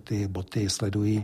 ty boty sledují,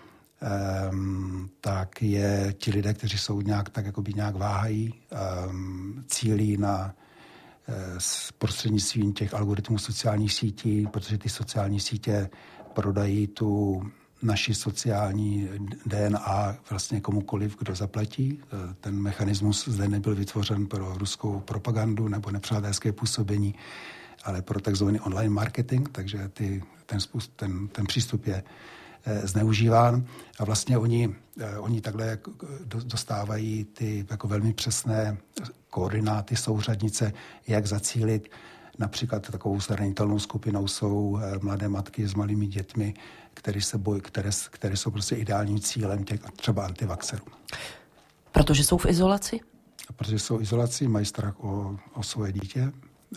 tak je ti lidé, kteří jsou nějak váhají, cílí na prostřednictvím těch algoritmů sociálních sítí, protože ty sociální sítě prodají tu naši sociální DNA vlastně komukoliv, kdo zaplatí. Ten mechanismus zde nebyl vytvořen pro ruskou propagandu nebo nepřátelské působení, ale pro takzvaný online marketing, takže ten přístup je zneužíván a vlastně oni takhle dostávají ty jako velmi přesné koordináty, souřadnice, jak zacílit. Například takovou zranitelnou skupinou jsou mladé matky s malými dětmi, které jsou prostě ideálním cílem těch třeba antivaxerů. Protože jsou v izolaci? Protože jsou v izolaci, mají strach o svoje dítě.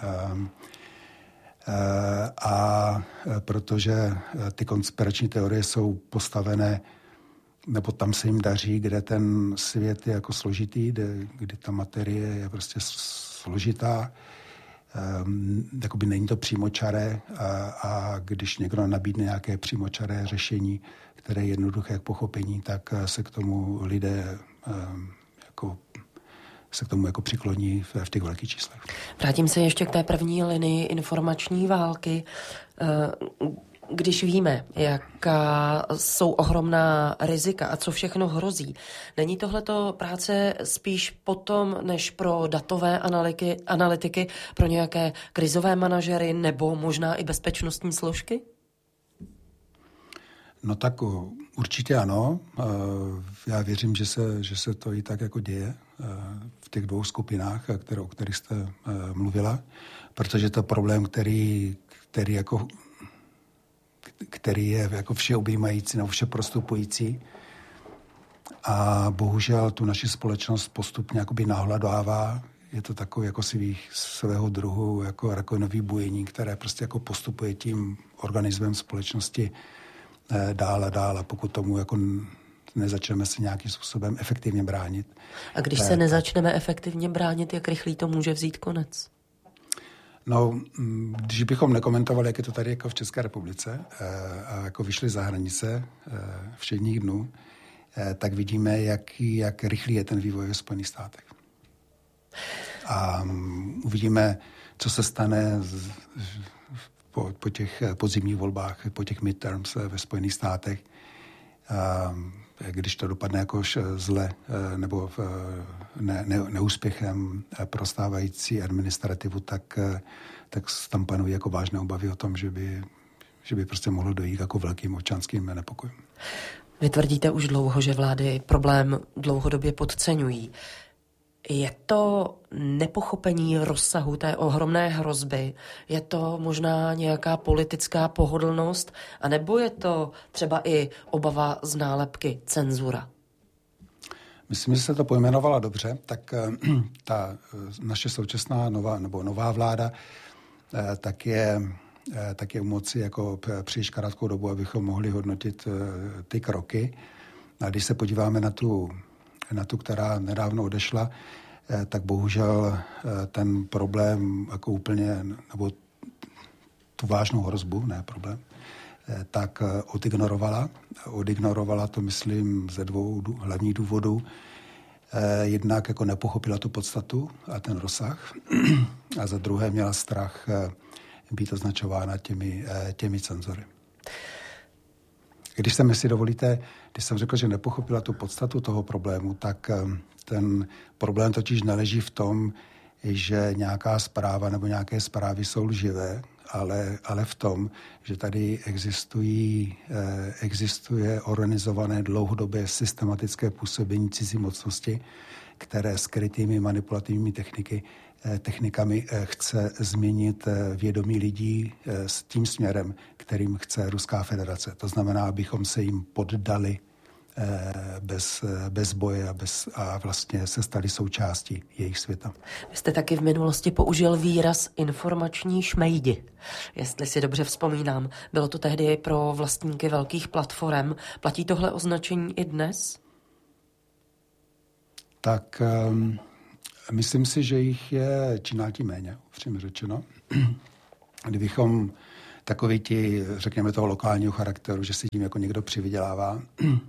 A protože ty konspirační teorie jsou postavené, nebo tam se jim daří, kde ten svět je jako složitý, kde ta materie je prostě složitá, jakoby není to přímočaré a když někdo nabídne nějaké přímočaré řešení, které je jednoduché k pochopení, tak se k tomu lidé jako přikloní v těch velkých číslech. Vrátím se ještě k té první linii informační války. Když víme, jaká jsou ohromná rizika a co všechno hrozí, není tohleto práce spíš potom, než pro datové analytiky, pro nějaké krizové manažery nebo možná i bezpečnostní složky? No tak určitě ano. Já věřím, že se to i tak jako děje v těch dvou skupinách, o kterých jste mluvila, protože to problém, který je jako všeobjímající nebo všeprostupující a bohužel tu naši společnost postupně jakoby nahladává. Je to takový jako svého druhu jako rakovinový bujení, které prostě jako postupuje tím organismem společnosti dál a dál, a pokud tomu jako nezačneme se nějakým způsobem efektivně bránit. A když se nezačneme efektivně bránit, jak rychlý to může vzít konec? No, když bychom nekomentovali, jak je to tady jako v České republice a jako vyšli za hranice všedních dnů, tak vidíme, jak rychlý je ten vývoj ve Spojených státech. A uvidíme, co se stane po těch podzimních volbách, po těch midterms ve Spojených státech. Když to dopadne jako zle nebo neúspěchem pro stávající administrativu, tak tam panují jako vážné obavy o tom, že by prostě mohlo dojít jako velkým občanským nepokojům. Vy tvrdíte už dlouho, že vlády problém dlouhodobě podceňují. Je to nepochopení rozsahu té ohromné hrozby? Je to možná nějaká politická pohodlnost? A nebo je to třeba i obava z nálepky cenzura? Myslím, že se to pojmenovala dobře. Tak ta naše současná nová vláda tak je u moci jako příliš krátkou dobu, abychom mohli hodnotit ty kroky. A když se podíváme na tu, která nedávno odešla, tak bohužel ten problém jako úplně, nebo tu vážnou hrozbu, ne problém, tak odignorovala. Odignorovala to, myslím, ze dvou hlavních důvodů. Jednak jako nepochopila tu podstatu a ten rozsah a za druhé měla strach být označována těmi cenzory. Když jsem řekl, že nepochopila tu podstatu toho problému, tak ten problém totiž neleží v tom, že nějaká zpráva nebo nějaké zprávy jsou lživé, ale v tom, že tady existuje organizované dlouhodobé systematické působení cizí mocnosti, které skrytými manipulativními technikami chce změnit vědomí lidí s tím směrem, kterým chce Ruská federace. To znamená, abychom se jim poddali bez boje a vlastně se stali součástí jejich světa. Vy jste taky v minulosti použil výraz informační šmejdi. Jestli si dobře vzpomínám, bylo to tehdy pro vlastníky velkých platform. Platí tohle označení i dnes? Tak myslím si, že jich je čím dál tím méně, upřímně řečeno. takový ti, řekněme, toho lokálního charakteru, že si tím jako někdo přivydělává,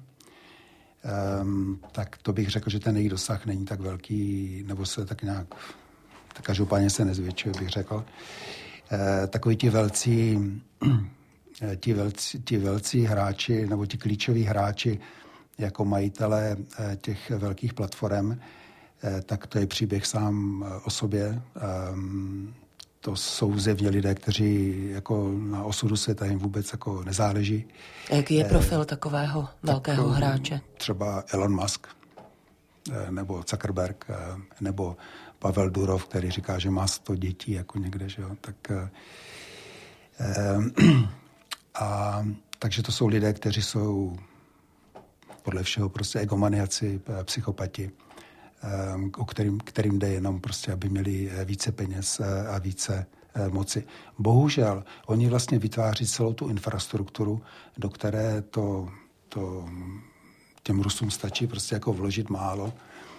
tak to bych řekl, že ten jejich dosah není tak velký, nebo se tak nějak, tak každopádně se nezvětšuje, bych řekl. Takový ti velcí hráči, nebo ti klíčoví hráči jako majitelé těch velkých platform, tak to je příběh sám o sobě. To jsou zjevně lidé, kteří jako na osudu světa jim vůbec jako nezáleží. A jaký je profil takového velkého hráče? Třeba Elon Musk, nebo Zuckerberg, nebo Pavel Durov, který říká, že má 100 dětí jako někde, že jo. Takže to jsou lidé, kteří jsou podle všeho prostě egomaniaci, psychopati, kterým jde jenom prostě, aby měli více peněz a více moci. Bohužel, oni vlastně vytváří celou tu infrastrukturu, do které to těm Rusům stačí prostě jako vložit málo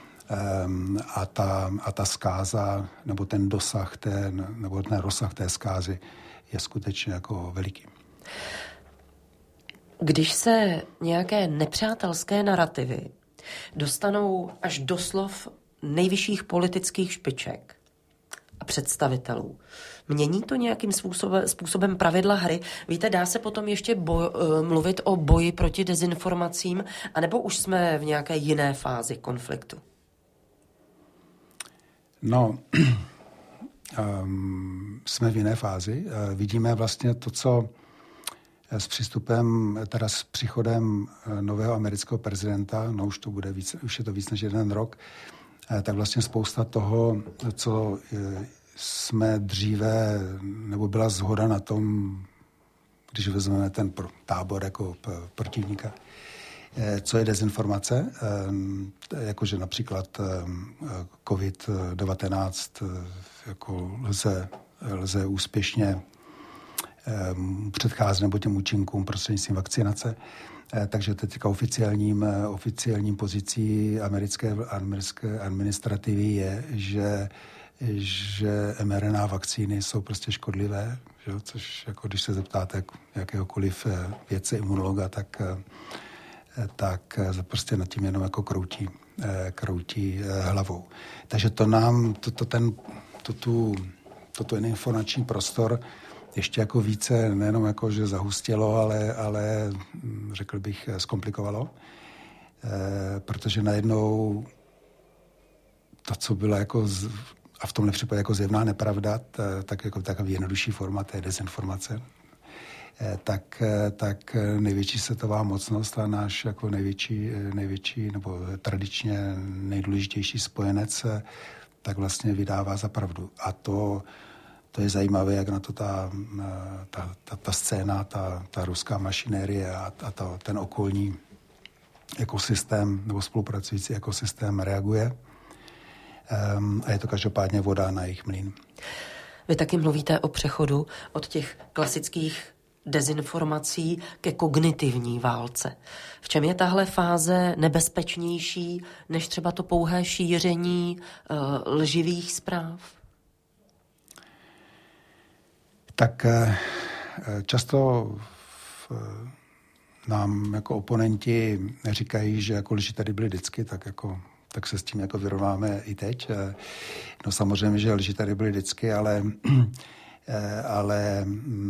a ta zkáza, nebo ten dosah, nebo ten rozsah té zkázy je skutečně jako veliký. Když se nějaké nepřátelské narrativy dostanou až do slov nejvyšších politických špiček a představitelů, mění to nějakým způsobem pravidla hry? Víte, dá se potom ještě mluvit o boji proti dezinformacím, anebo už jsme v nějaké jiné fázi konfliktu? No, jsme v jiné fázi. Vidíme vlastně to, co s přístupem, teda s příchodem nového amerického prezidenta, no už je to víc než 1 rok, tak vlastně spousta toho, co jsme dříve, nebo byla shoda na tom, když vezmeme ten tábor jako protivníka, co je dezinformace, jakože například COVID-19 jako lze úspěšně předcházet nebo těm účinkům prostřednictvím vakcinace. Takže teďka oficiálním pozicí americké administrativy je, že mRNA vakcíny jsou prostě škodlivé, že? Což jako když se zeptáte jakéhokoliv vědce imunologa, tak prostě nad tím jenom jako kroutí hlavou. Takže to nám toto informační prostor ještě jako více, nejenom jako, že zahustilo, ale řekl bych, zkomplikovalo. Protože najednou to, co bylo jako, a v tomhle případě jako zjevná nepravda, tak jako takový jednodušší forma té dezinformace, tak největší světová mocnost a náš jako největší nebo tradičně nejdůležitější spojenec tak vlastně vydává za pravdu. A to je zajímavé, jak na to ta scéna, ta ruská mašinérie a ten okolní ekosystém nebo spolupracující ekosystém reaguje. A je to každopádně voda na jejich mlýn. Vy taky mluvíte o přechodu od těch klasických dezinformací ke kognitivní válce. V čem je tahle fáze nebezpečnější než třeba to pouhé šíření lživých zpráv? Tak často nám jako oponenti říkají, že jako lži tady byly vždycky, tak se s tím jako vyrovnáme i teď. No samozřejmě, že lži tady byly vždycky, ale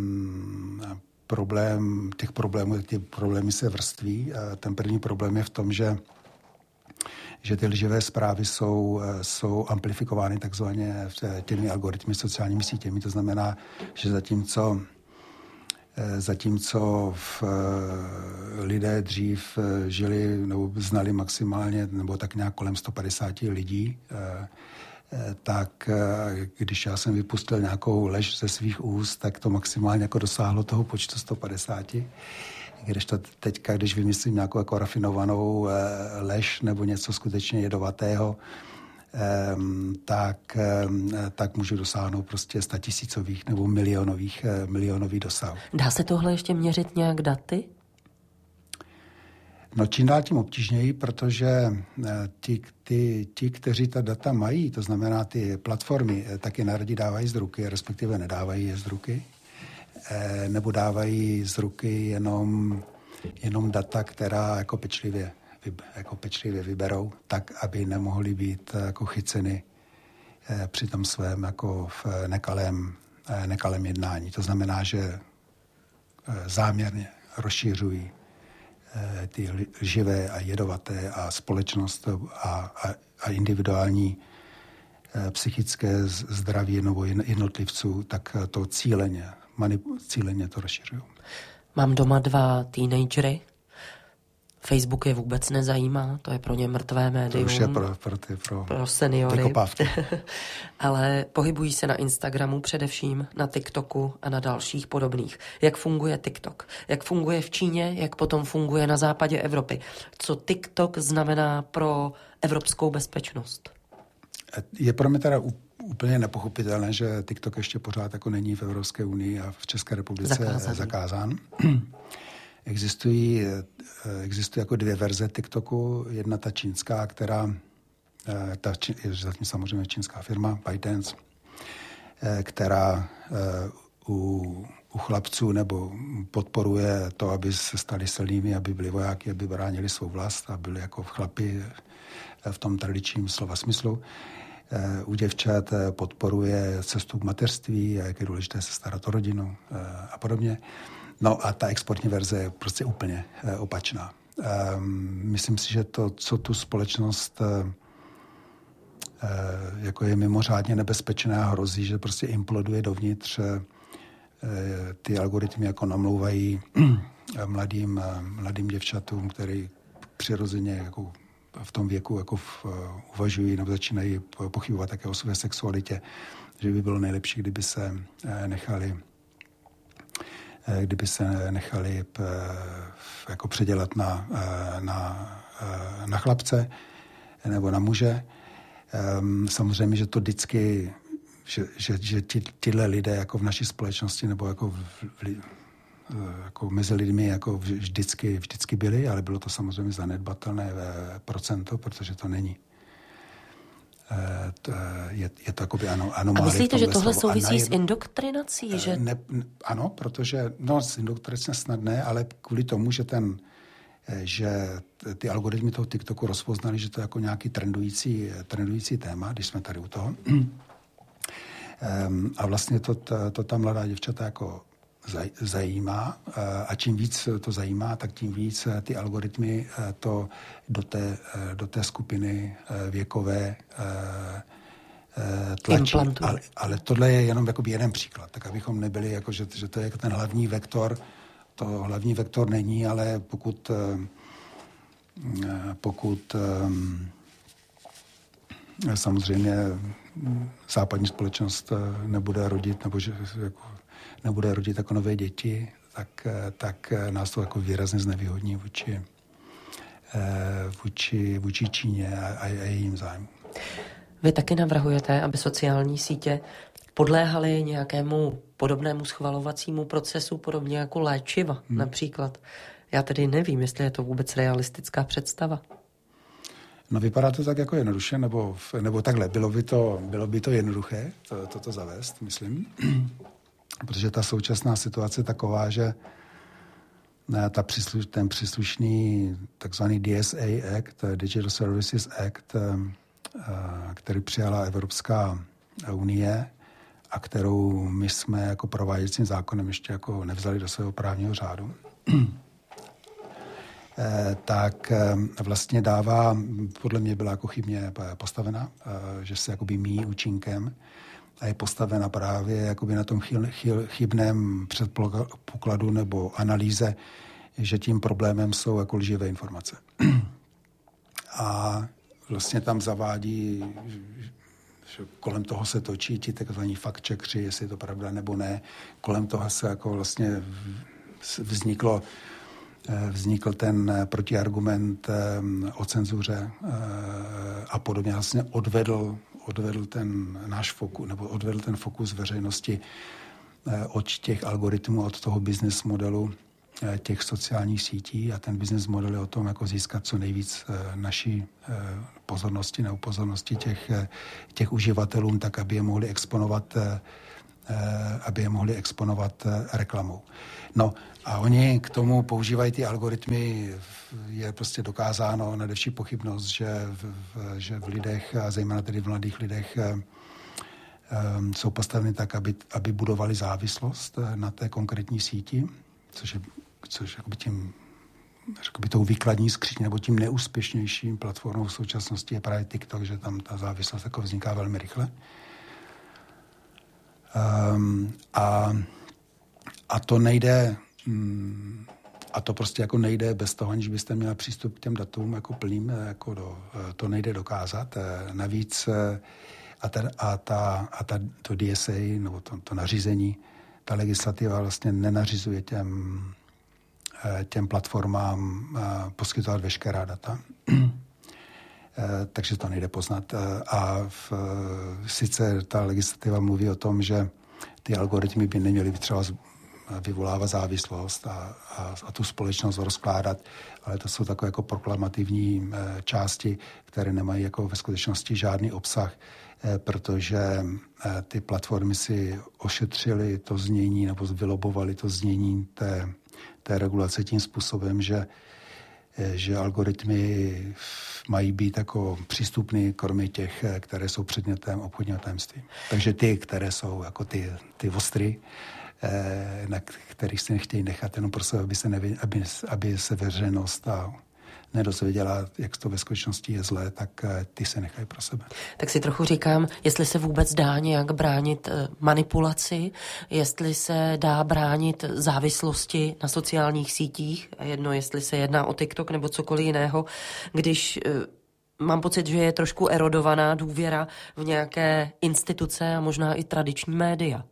ty problémy se vrství. Ten první problém je v tom, že ty lživé zprávy jsou amplifikovány takzvaně těmi algoritmy sociálními sítěmi. To znamená, že zatímco lidé dřív žili nebo znali maximálně nebo tak nějak kolem 150 lidí, tak když já jsem vypustil nějakou lež ze svých úst, tak to maximálně jako dosáhlo toho počtu 150. Kdežto teďka, když vymyslím nějakou jako rafinovanou lež nebo něco skutečně jedovatého, tak můžu dosáhnout prostě 100 000 nebo milionových dosahů. Dá se tohle ještě měřit nějak daty? No čím dál tím obtížněji, protože ti, kteří ta data mají, to znamená ty platformy, taky neradi dávají z ruky, respektive nedávají je z ruky. nebo dávají z ruky jenom data, která jako pečlivě vyberou, tak, aby nemohly být jako chyceny při tom svém jako v nekalém jednání. To znamená, že záměrně rozšiřují ty lživé a jedovaté a společnost a individuální psychické zdraví nebo jednotlivců, tak to cíleně to rozšiřují. Mám doma 2 teenagery. Facebook je vůbec nezajímá, to je pro ně mrtvé médium. To už je pro seniory. Ty kopávky. Ale pohybují se na Instagramu především, na TikToku a na dalších podobných. Jak funguje TikTok? Jak funguje v Číně? Jak potom funguje na západě Evropy? Co TikTok znamená pro evropskou bezpečnost? Je pro mě teda úplně nepochopitelné, že TikTok ještě pořád jako není v Evropské unii a v České republice zakázán. Existují jako 2 verze TikToku. Jedna ta čínská, která je zatím samozřejmě čínská firma, ByteDance, která u chlapců nebo podporuje to, aby se stali silnými, aby byli vojáky, aby bránili svou vlast a byli jako chlapi v tom tradičním slova smyslu. U děvčat podporuje cestu k mateřství, jak je důležité se starat o rodinu a podobně. No a ta exportní verze je prostě úplně opačná. Myslím si, že to, co tu společnost jako je mimořádně nebezpečné a hrozí, že prostě imploduje dovnitř. Ty algoritmy jako namlouvají mladým děvčatům, který přirozeně jako v tom věku jako uvažují nebo začínají pochybovat také o své sexualitě, že by bylo nejlepší, kdyby se nechali jako předělat na chlapce nebo na muže. Samozřejmě, že to vždycky, že tyhle lidé jako v naší společnosti nebo jako mezi lidmi jako vždycky byli, ale bylo to samozřejmě zanedbatelné procento, protože to není. Je to jakoby anomálie. A myslíte, že tohle souvisí s indoktrinací? Že... Ano, protože s indoktrinací snad ne, ale kvůli tomu, že ty algoritmy toho TikToku rozpoznali, že to je jako nějaký trendující téma, když jsme tady u toho. A vlastně to ta mladá děvčata jako zajímá a čím víc to zajímá, tak tím víc ty algoritmy to do té skupiny věkové tlačí. Ale tohle je jenom jakoby jeden příklad, tak abychom nebyli, jako, že to je ten hlavní vektor. To hlavní vektor není, ale pokud samozřejmě západní společnost nebude rodit, nebo že jako nebude rodit jako nové děti, tak nás to jako výrazně znevýhodní vůči Číně a jejím zájmu. Vy taky navrhujete, aby sociální sítě podléhaly nějakému podobnému schvalovacímu procesu, podobně jako léčiva například. Já tedy nevím, jestli je to vůbec realistická představa. No vypadá to tak jako jednoduše, nebo takhle. Bylo by to jednoduché toto zavést, myslím. Protože ta současná situace je taková, že ten příslušný takzvaný DSA Act, Digital Services Act, který přijala Evropská unie a kterou my jsme jako prováděcím zákonem ještě jako nevzali do svého právního řádu, tak vlastně dává, podle mě byla jako chybně postavena, že se jakoby míjí účinkem a je postavena právě jakoby na tom chybném předpokladu nebo analýze, že tím problémem jsou jako lživé informace. A vlastně tam zavádí, že kolem toho se točí ti takzvaní fact-checkři, jestli je to pravda nebo ne. Kolem toho se jako vlastně vznikl ten protiargument o cenzuře a podobně. Vlastně odvedl ten náš fokus, nebo odvedl ten fokus veřejnosti od těch algoritmů, od toho business modelu těch sociálních sítí a ten business model je o tom, jako získat co nejvíc naší pozornosti nebo pozornosti těch uživatelům, tak aby je mohli exponovat aby je mohli exponovat reklamou. No a oni k tomu používají ty algoritmy, je prostě dokázáno nade vší pochybnost, že v lidech, a zejména tedy v mladých lidech, jsou postaveny tak, aby budovali závislost na té konkrétní síti, což jakoby tou výkladní skříň nebo tím neúspěšnějším platformou v současnosti je právě TikTok, že tam ta závislost jako vzniká velmi rychle. A to nejde, a to prostě jako nejde bez toho, aniž byste měla přístup k těm datům jako plným, jako to nejde dokázat. Navíc to DSA, nebo to nařízení, ta legislativa vlastně nenařizuje těm platformám poskytovat veškerá data. Takže to nejde poznat. Sice ta legislativa mluví o tom, že ty algoritmy by neměly být třeba vyvolávat závislost a tu společnost rozkládat, ale to jsou takové jako proklamativní části, které nemají jako ve skutečnosti žádný obsah, protože ty platformy si ošetřily to znění nebo vylobovaly to znění té regulace tím způsobem, že algoritmy mají být jako přístupný, kromě těch, které jsou předmětem obchodního tajemství. Takže ty, které jsou jako ty ostry, na kterých se nechtějí nechat jenom prostě, aby se veřejnost nedozvěděla, jak to ve skutečnosti je zlé, tak ty se nechají pro sebe. Tak si trochu říkám, jestli se vůbec dá nějak bránit manipulaci, jestli se dá bránit závislosti na sociálních sítích, jedno jestli se jedná o TikTok nebo cokoliv jiného, když mám pocit, že je trošku erodovaná důvěra v nějaké instituce a možná i tradiční média.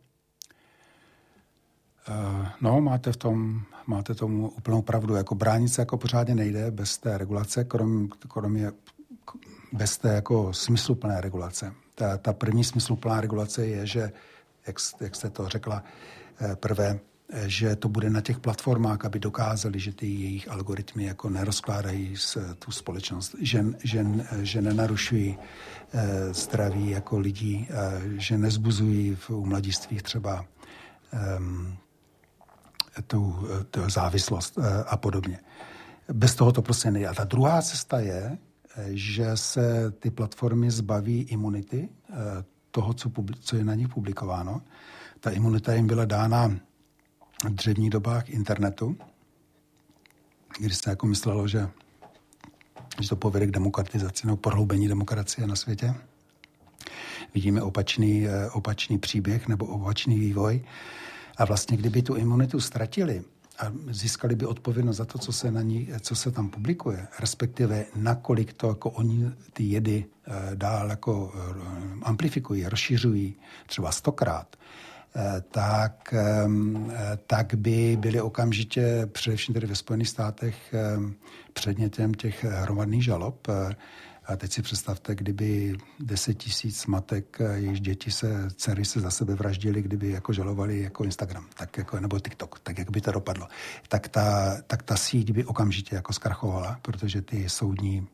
No, máte tomu úplnou pravdu. Jako bránit se jako pořádně nejde bez té regulace, kromě bez té jako smysluplné regulace. Ta první smysluplná regulace je, že, jak jste to řekla prvé, že to bude na těch platformách, aby dokázali, že ty jejich algoritmy jako nerozkládají tu společnost, že nenarušují zdraví jako lidí, že nezbuzují u mladistvých třeba tu závislost a podobně. Bez toho to prostě nejde. A ta druhá cesta je, že se ty platformy zbaví imunity toho, co je na nich publikováno. Ta imunita jim byla dána v dřevních dobách internetu, kdy se jako myslelo, že to povede k demokratizaci nebo prohloubení demokracie na světě. Vidíme opačný příběh nebo opačný vývoj. A vlastně, kdyby tu imunitu ztratili a získali by odpovědnost za to, co se tam publikuje, respektive nakolik to jako oni ty jedy dál jako amplifikují, rozšiřují třeba 100krát, tak by byly okamžitě, především tedy ve Spojených státech, předmětem těch hromadných žalob. A teď si představte, kdyby 10 000 matek, jejichž dcery se za sebe vraždily, kdyby jako žalovali jako Instagram, tak jako, nebo TikTok, tak jak by to dopadlo. Tak ta síť by okamžitě jako zkrachovala, protože ty soudní,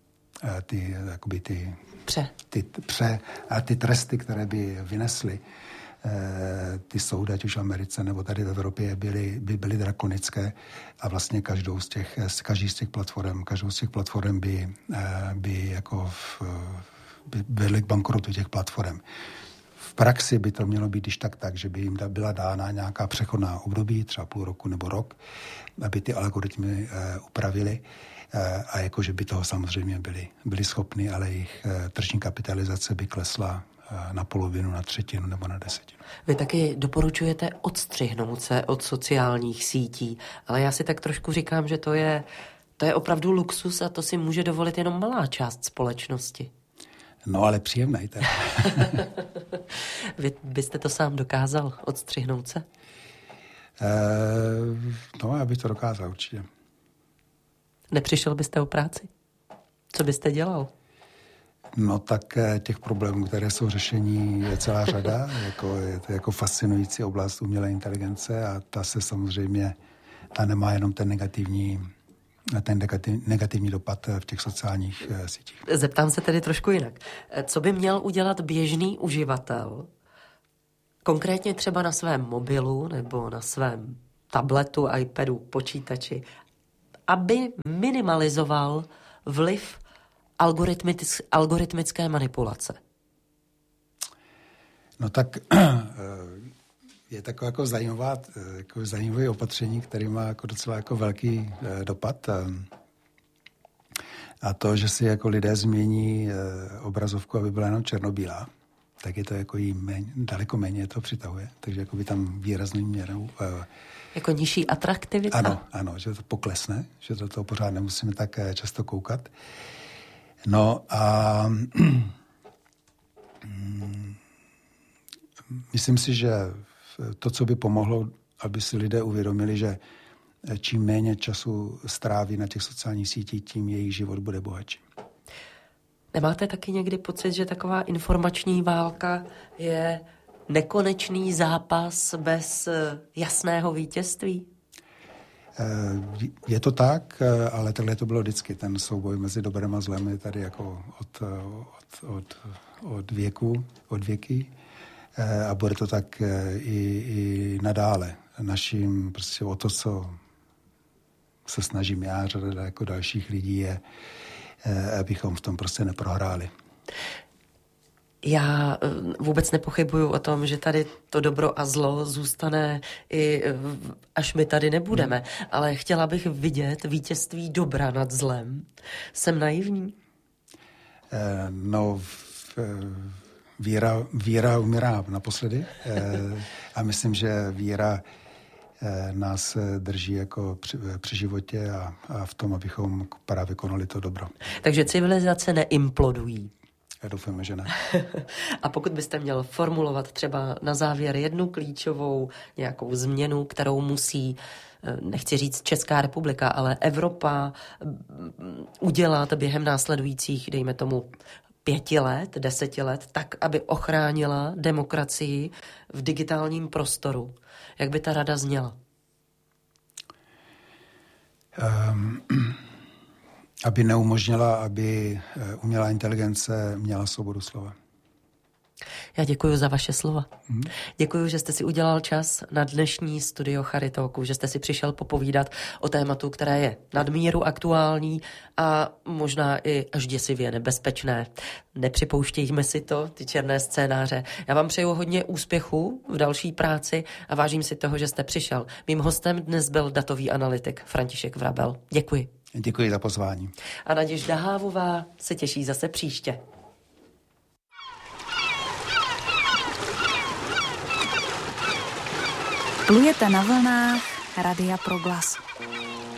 ty tresty, které by vynesly ty soudy, ať už v Americe nebo tady v Evropě, by byly drakonické a vlastně každou z těch platform by vedly k bankrotu těch platform. V praxi by to mělo být když tak, že by jim byla dána nějaká přechodná období, třeba půl roku nebo rok, aby ty algoritmy upravili a jakože by toho samozřejmě byli schopni, ale jejich tržní kapitalizace by klesla na polovinu, na třetinu nebo na desetinu. Vy taky doporučujete odstřihnout se od sociálních sítí, ale já si tak trošku říkám, že to je opravdu luxus a to si může dovolit jenom malá část společnosti. No, ale příjemnej teda. Vy byste to sám dokázal odstřihnout se? No, já bych to dokázal určitě. Nepřišel byste o práci? Co byste dělal? No tak těch problémů, které jsou řešení, je celá řada. Je to jako fascinující oblast umělé inteligence a ta se samozřejmě, ta nemá jenom ten negativní dopad v těch sociálních sítích. Zeptám se tedy trošku jinak. Co by měl udělat běžný uživatel, Konkrétně třeba na svém mobilu nebo na svém tabletu, iPadu, počítači, aby minimalizoval vliv algoritmické manipulace? No tak je takové jako zajímavé opatření, které má jako docela jako velký dopad. A to, že si jako lidé změní obrazovku, aby byla jenom černobílá, tak je to jako daleko méně to přitahuje. Takže jako by tam výrazným měrou... Jako nižší atraktivita? Ano, že to poklesne, že do toho pořád nemusíme tak často koukat. No a myslím si, že to, co by pomohlo, aby si lidé uvědomili, že čím méně času stráví na těch sociálních sítích, tím jejich život bude bohatší. Nemáte taky někdy pocit, že taková informační válka je nekonečný zápas bez jasného vítězství? Je to tak, ale takhle to bylo vždycky. Ten souboj mezi dobrem a zlem je tady jako od věky a bude to tak i nadále. Naším prostě o to, co se snažím já, řada jako dalších lidí je, abychom v tom prostě neprohráli. Já vůbec nepochybuju o tom, že tady to dobro a zlo zůstane i až my tady nebudeme, ale chtěla bych vidět vítězství dobra nad zlem. Jsem naivní? No, víra umírá naposledy a myslím, že víra nás drží jako při životě a v tom, abychom právě konali to dobro. Takže civilizace neimplodují. Já doufám, že ne. A pokud byste měl formulovat třeba na závěr jednu klíčovou nějakou změnu, kterou musí, nechci říct Česká republika, ale Evropa udělat během následujících, dejme tomu, 5 let, 10 let, tak, aby ochránila demokracii v digitálním prostoru. Jak by ta rada zněla? Aby neumožnila, aby umělá inteligence měla svobodu slova. Já děkuji za vaše slova. Děkuji, že jste si udělal čas na dnešní studio Charitalku, že jste si přišel popovídat o tématu, které je nadmíru aktuální a možná i až děsivě nebezpečné. Nepřipouštějme si to, ty černé scénáře. Já vám přeju hodně úspěchu v další práci a vážím si toho, že jste přišel. Mým hostem dnes byl datový analytik František Vrabel. Děkuji. Děkuji za pozvání. A Naděžda Hávová se těší zase příště. Plujete na vlnách Radia Proglas.